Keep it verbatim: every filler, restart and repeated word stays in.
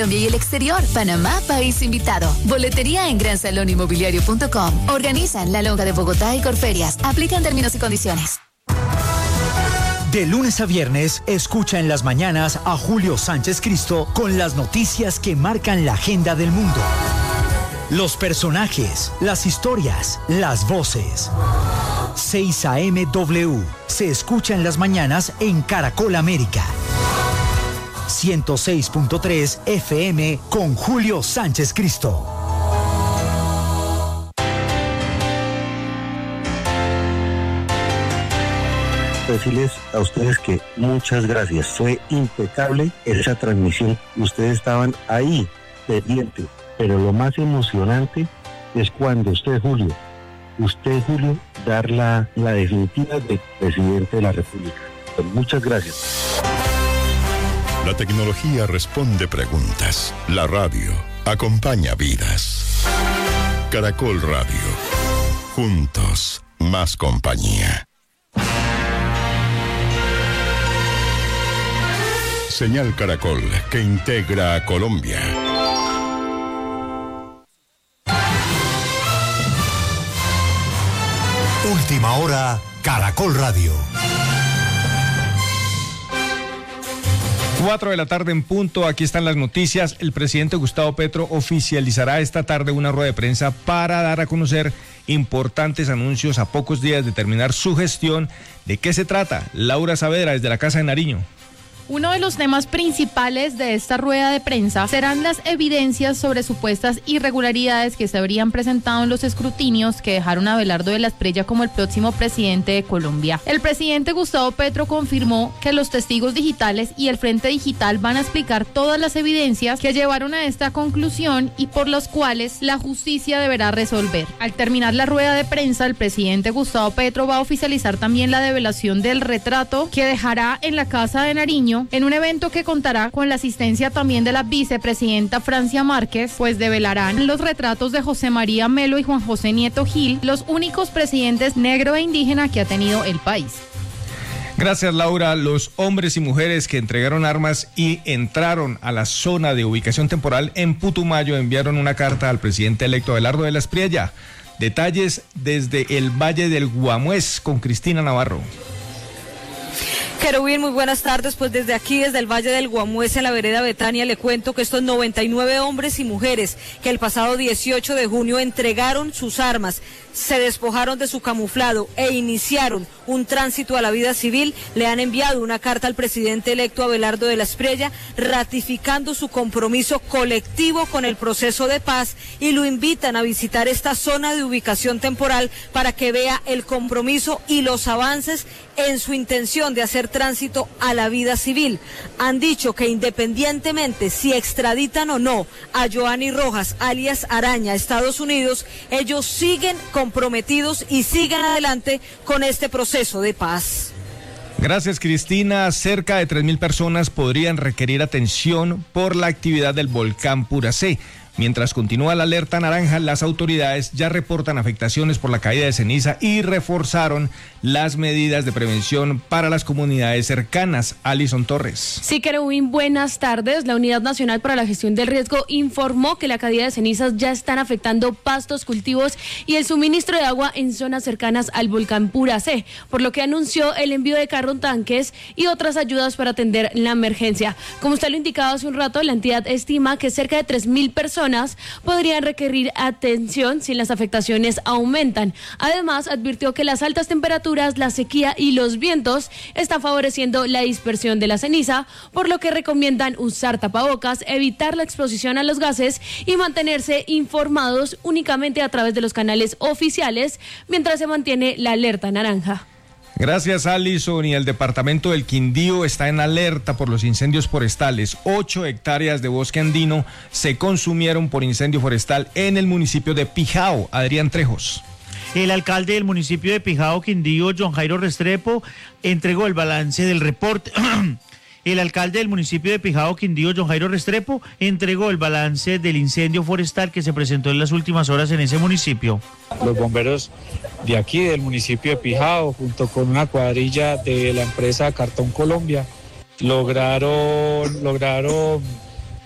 Colombia y el exterior. Panamá, país invitado. Boletería en gran salón inmobiliario punto com. Organizan La Lonja de Bogotá y Corferias. Aplican términos y condiciones. De lunes a viernes, escucha en las mañanas a Julio Sánchez Cristo con las noticias que marcan la agenda del mundo. Los personajes, las historias, las voces. seis A M W se escucha en las mañanas en Caracol América. ciento seis punto tres F M con Julio Sánchez Cristo. Decirles a ustedes que muchas gracias. Fue impecable esa transmisión. Ustedes estaban ahí, pendientes. Pero lo más emocionante es cuando usted, Julio, usted, Julio, dar la, la definitiva de presidente de la República. Pues muchas gracias. La tecnología responde preguntas. La radio acompaña vidas. Caracol Radio. Juntos, más compañía. Señal Caracol, que integra a Colombia. Última hora, Caracol Radio. Cuatro de la tarde en punto, aquí están las noticias. El presidente Gustavo Petro oficializará esta tarde una rueda de prensa para dar a conocer importantes anuncios a pocos días de terminar su gestión. ¿De qué se trata? Laura Saavedra, desde la Casa de Nariño. Uno de los temas principales de esta rueda de prensa serán las evidencias sobre supuestas irregularidades que se habrían presentado en los escrutinios que dejaron a Abelardo de la Espriella como el próximo presidente de Colombia. El presidente Gustavo Petro confirmó que los testigos digitales y el Frente Digital van a explicar todas las evidencias que llevaron a esta conclusión y por las cuales la justicia deberá resolver. Al terminar la rueda de prensa, el presidente Gustavo Petro va a oficializar también la develación del retrato que dejará en la Casa de Nariño, en un evento que contará con la asistencia también de la vicepresidenta Francia Márquez, pues develarán los retratos de José María Melo y Juan José Nieto Gil, los únicos presidentes negro e indígena que ha tenido el país. Gracias, Laura. Los hombres y mujeres que entregaron armas y entraron a la zona de ubicación temporal en Putumayo enviaron una carta al presidente electo Abelardo de la Espriella. Detalles desde el Valle del Guamués con Cristina Navarro. Querubín, muy buenas tardes. Pues desde aquí, desde el Valle del Guamués, en la vereda Betania, le cuento que estos noventa y nueve hombres y mujeres que el pasado dieciocho de junio entregaron sus armas, se despojaron de su camuflado e iniciaron un tránsito a la vida civil, le han enviado una carta al presidente electo Abelardo de la Espriella ratificando su compromiso colectivo con el proceso de paz y lo invitan a visitar esta zona de ubicación temporal para que vea el compromiso y los avances en su intención de hacer tránsito a la vida civil. Han dicho que independientemente si extraditan o no a Joanny Rojas, alias Araña, a Estados Unidos, ellos siguen comprometidos y siguen adelante con este proceso de paz. Gracias, Cristina. Cerca de tres mil personas podrían requerir atención por la actividad del volcán Puracé. Mientras continúa la alerta naranja, las autoridades ya reportan afectaciones por la caída de ceniza y reforzaron las medidas de prevención para las comunidades cercanas. Alison Torres. Sí, Querubín, buenas tardes. La Unidad Nacional para la Gestión del Riesgo informó que la caída de cenizas ya están afectando pastos, cultivos y el suministro de agua en zonas cercanas al volcán Puracé, por lo que anunció el envío de carro tanques y otras ayudas para atender la emergencia. Como usted lo indicaba hace un rato, la entidad estima que cerca de tres mil personas podrían requerir atención si las afectaciones aumentan. Además, advirtió que las altas temperaturas, la sequía y los vientos están favoreciendo la dispersión de la ceniza, por lo que recomiendan usar tapabocas, evitar la exposición a los gases y mantenerse informados únicamente a través de los canales oficiales mientras se mantiene la alerta naranja. Gracias, Alison. Y el departamento del Quindío está en alerta por los incendios forestales. Ocho hectáreas de bosque andino se consumieron por incendio forestal en el municipio de Pijao. Adrián Trejos. El alcalde del municipio de Pijao, Quindío, John Jairo Restrepo, entregó el balance del reporte. El alcalde del municipio de Pijao, Quindío, John Jairo Restrepo, entregó el balance del incendio forestal que se presentó en las últimas horas en ese municipio. Los bomberos de aquí, del municipio de Pijao, junto con una cuadrilla de la empresa Cartón Colombia, lograron, lograron